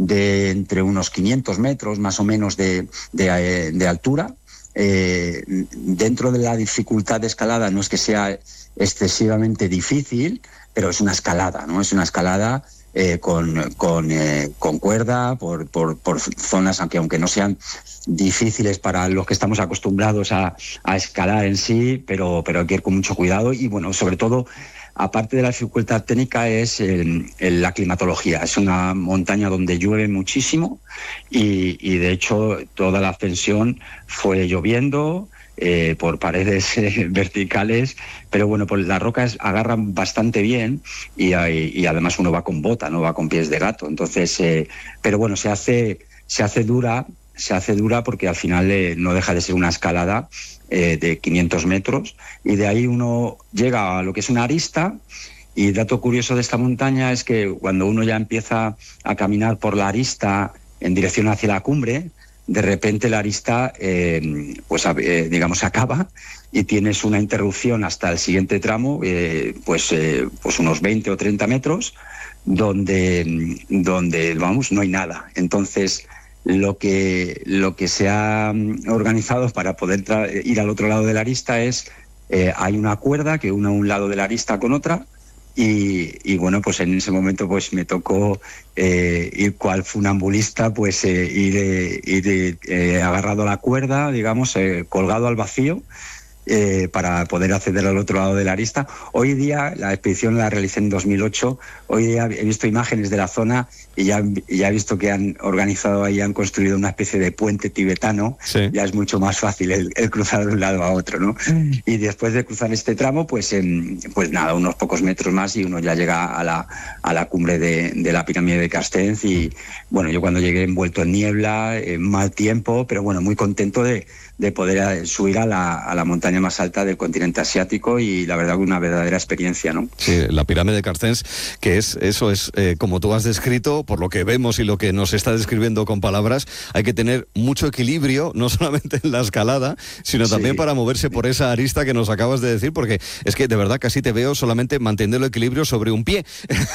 de entre unos 500 metros más o menos de altura. Dentro de la dificultad de escalada no es que sea excesivamente difícil, pero es una escalada, ¿no? Es una escalada con cuerda, por zonas, aunque no sean difíciles para los que estamos acostumbrados a escalar en sí, pero hay que ir con mucho cuidado. Y bueno, sobre todo, aparte de la dificultad técnica, es la climatología. Es una montaña donde llueve muchísimo y de hecho toda la ascensión fue lloviendo por paredes verticales, pero bueno, pues las rocas agarran bastante bien y además uno va con bota, no va con pies de gato. Entonces, pero bueno, se hace dura porque al final no deja de ser una escalada de 500 metros y de ahí uno llega a lo que es una arista. Y dato curioso de esta montaña es que cuando uno ya empieza a caminar por la arista en dirección hacia la cumbre, de repente la arista digamos acaba y tienes una interrupción hasta el siguiente tramo, pues unos 20 o 30 metros, donde vamos, no hay nada. Entonces lo que se ha organizado para poder ir al otro lado de la arista es hay una cuerda que une un lado de la arista con otra. Y bueno, pues en ese momento pues me tocó ir cual funambulista, pues ir agarrado a la cuerda, digamos, colgado al vacío, para poder acceder al otro lado de la arista. Hoy día, la expedición la realicé en 2008, hoy día he visto imágenes de la zona y ya he visto que han organizado ahí, han construido una especie de puente tibetano. Sí. Ya es mucho más fácil el cruzar de un lado a otro, ¿no? Y después de cruzar este tramo, pues nada, unos pocos metros más y uno ya llega a la cumbre de la pirámide de Carstensz. Y bueno, yo cuando llegué envuelto en niebla, mal tiempo, pero bueno, muy contento de poder subir a la montaña más alta del continente asiático, y la verdad que una verdadera experiencia, ¿no? Sí, la pirámide de Carstensz, que es como tú has descrito, por lo que vemos y lo que nos está describiendo con palabras, hay que tener mucho equilibrio, no solamente en la escalada, sino también para moverse por esa arista que nos acabas de decir, porque es que de verdad casi te veo solamente manteniendo el equilibrio sobre un pie,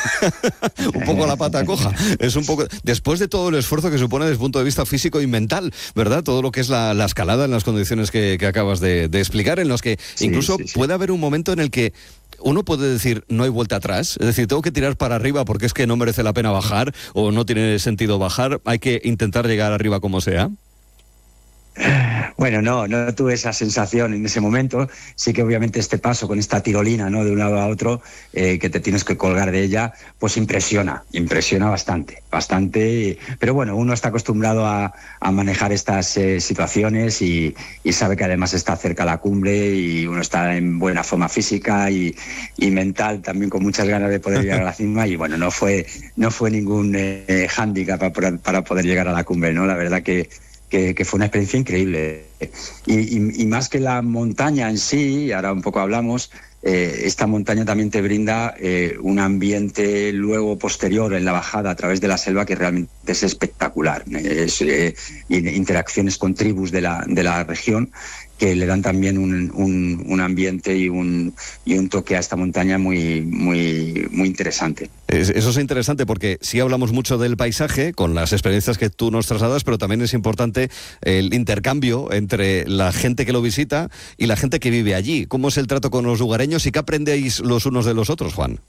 un poco la pata coja, es un poco, después de todo el esfuerzo que supone desde el punto de vista físico y mental, ¿verdad? Todo lo que es la escalada en las condiciones que acabas de explicar, en los que incluso puede haber un momento en el que uno puede decir no hay vuelta atrás, es decir, tengo que tirar para arriba porque es que no merece la pena bajar o no tiene sentido bajar, hay que intentar llegar arriba como sea. Bueno, no tuve esa sensación en ese momento. Sí que obviamente este paso con esta tirolina, ¿no?, de un lado a otro, que te tienes que colgar de ella, pues impresiona bastante. Pero bueno, uno está acostumbrado a manejar estas situaciones y sabe que además está cerca a la cumbre y uno está en buena forma física y mental, también con muchas ganas de poder llegar a la cima. Y bueno, no fue ningún hándicap para poder llegar a la cumbre, ¿no? La verdad que fue una experiencia increíble. Y más que la montaña en sí, ahora un poco hablamos, esta montaña también te brinda un ambiente luego posterior en la bajada a través de la selva que realmente es espectacular. Interacciones con tribus de la región que le dan también un ambiente y un toque a esta montaña muy, muy, muy interesante. Eso es interesante porque sí hablamos mucho del paisaje con las experiencias que tú nos trasladas, pero también es importante el intercambio entre la gente que lo visita y la gente que vive allí. ¿Cómo es el trato con los lugareños y qué aprendéis los unos de los otros, Juan?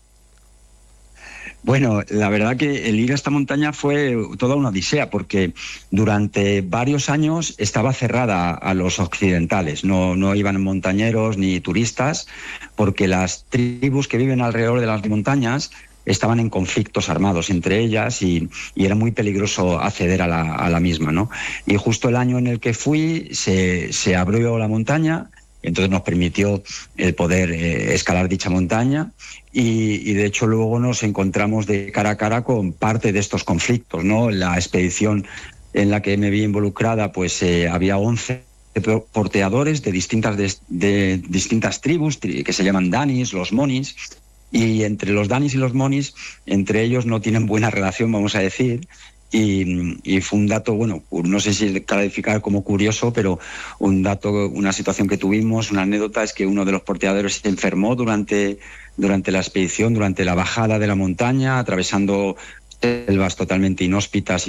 Bueno, la verdad que el ir a esta montaña fue toda una odisea, porque durante varios años estaba cerrada a los occidentales, no iban montañeros ni turistas, porque las tribus que viven alrededor de las montañas estaban en conflictos armados entre ellas y era muy peligroso acceder a la misma, ¿no? Y justo el año en el que fui se abrió la montaña. Entonces nos permitió el poder escalar dicha montaña y de hecho luego nos encontramos de cara a cara con parte de estos conflictos, ¿no? La expedición en la que me vi involucrada, pues había 11 porteadores de distintas tribus que se llaman Danis, los Monis, y entre los Danis y los Monis, entre ellos no tienen buena relación, vamos a decir. Y fue un dato, bueno, no sé si calificar como curioso, pero una situación que tuvimos, una anécdota, es que uno de los porteadores se enfermó durante la expedición, durante la bajada de la montaña, atravesando selvas totalmente inhóspitas